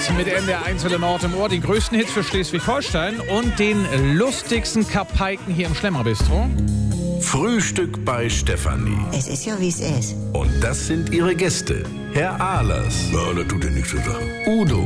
mit NDR1 Welle Nord im Ohr. Die größten Hits für Schleswig-Holstein und den lustigsten Kapaiken hier im Schlemmerbistro. Frühstück bei Stefanie. Es ist ja, wie es ist. Und das sind ihre Gäste. Herr Ahlers. Ja, das tut ja nichts zu sagen. Udo.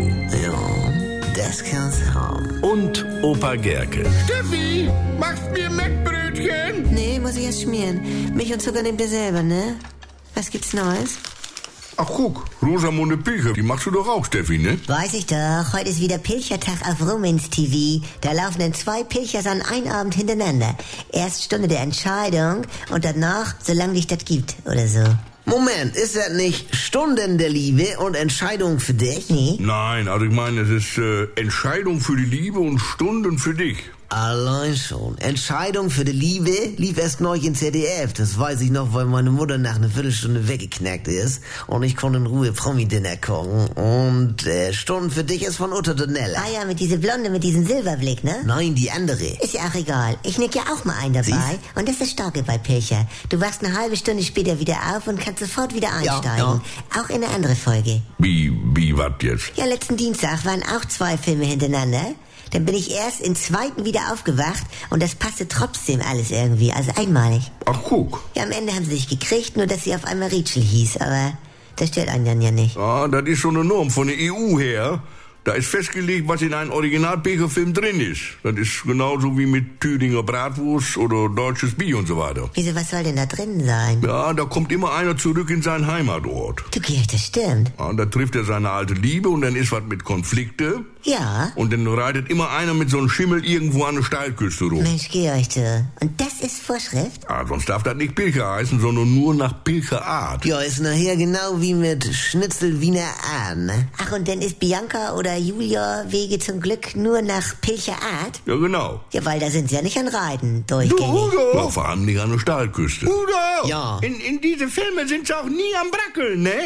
Ja, das kann's haben. Und Opa Gerke. Steffi, machst mir Mettbrötchen? Nee, muss ich erst schmieren. Milch und Zucker nehmt ihr selber, ne? Was gibt's Neues? Ach guck, Rosamunde Pilcher, die machst du doch auch, Steffi, ne? Weiß ich doch. Heute ist wieder Pilchertag auf Rumens TV. Da laufen dann 2 Pilchers an einem Abend hintereinander. Erst Stunde der Entscheidung und danach, solange dich das gibt, oder so. Moment, ist das nicht Stunden der Liebe und Entscheidung für dich? Nee? Nein, also ich meine, es ist Entscheidung für die Liebe und Stunden für dich. Allein schon. Entscheidung für die Liebe lief erst neulich in ZDF. Das weiß ich noch, weil meine Mutter nach einer Viertelstunde weggeknackt ist. Und ich konnte in Ruhe Promi-Dinner gucken. Und Stunden für dich ist von Uta Donnella. Ah ja, mit dieser Blonde, mit diesem Silberblick, ne? Nein, die andere. Ist ja auch egal. Ich nick ja auch mal einen dabei. Siehst? Und das ist das Starke bei Pilcher. Du wachst eine halbe Stunde später wieder auf und kannst sofort wieder einsteigen. Auch in eine andere Folge. Wie, was jetzt? Ja, letzten Dienstag waren auch 2 Filme hintereinander. Dann bin ich erst im zweiten wieder aufgewacht und das passte trotzdem alles irgendwie, also einmalig. Ach guck. Ja, am Ende haben sie sich gekriegt, nur dass sie auf einmal Rachel hieß, aber das stört einen dann ja nicht. Ah, das ist so eine Norm von der EU her. Da ist festgelegt, was in einem Original-Pilcher-Film drin ist. Das ist genauso wie mit Thüringer Bratwurst oder deutsches Bier und so weiter. Wieso, was soll denn da drin sein? Ja, da kommt immer einer zurück in seinen Heimatort. Du Georg, das stimmt. Ja, da trifft er seine alte Liebe und dann ist was mit Konflikte. Ja. Und dann reitet immer einer mit so einem Schimmel irgendwo an der Steilküste rum. Mensch, Georg, du. Und das ist Vorschrift? Ja, sonst darf das nicht Pilcher heißen, sondern nur nach Pilcherart. Ja, ist nachher genau wie mit Schnitzel Wiener Ahn, ne? Ach, und dann ist Bianca oder Julia Wege zum Glück nur nach Pilcher Art? Ja, genau. Ja, weil da sind sie ja nicht an Reiten durchgängig. Ja, vor allem nicht an der Steilküste. Udo! Ja. In diese Filme sind sie auch nie am Brackeln, ne?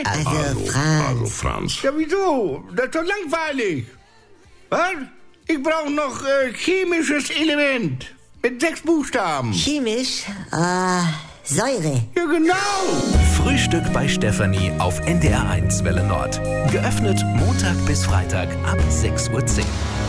Also, Franz. Ja, wieso? Das ist doch langweilig. Was? Ich brauche noch chemisches Element. Mit 6 Buchstaben. Chemisch? Säure. Ja, genau. Frühstück bei Stefanie auf NDR1 Welle Nord. Geöffnet Montag bis Freitag ab 6:10 Uhr.